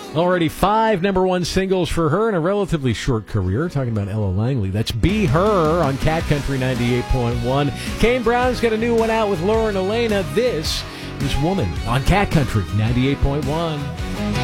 Already 5 number one singles for her in a relatively short career. Talking about Ella Langley. That's Be Her on Cat Country 98.1. Kane Brown's got a new one out with Lauren Elena. This is Woman on Cat Country 98.1.